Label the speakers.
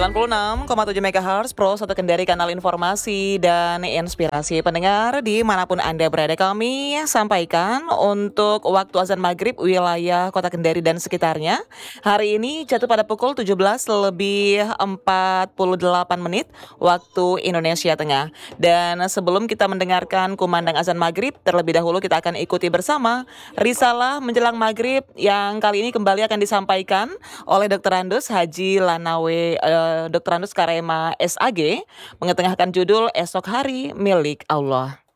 Speaker 1: 96,7 MHz Pro 1 Kendari, kanal informasi dan inspirasi pendengar dimanapun Anda berada. Kami sampaikan untuk waktu azan maghrib wilayah Kota Kendari dan sekitarnya. Hari ini jatuh pada pukul 17:48 waktu Indonesia Tengah. Dan sebelum kita mendengarkan kumandang azan maghrib, terlebih dahulu kita akan ikuti bersama risalah menjelang maghrib yang kali ini kembali akan disampaikan oleh Dr. Andus Haji Lanawe, Dr. Andus Karema SAG, mengetengahkan judul Esok Hari Milik Allah.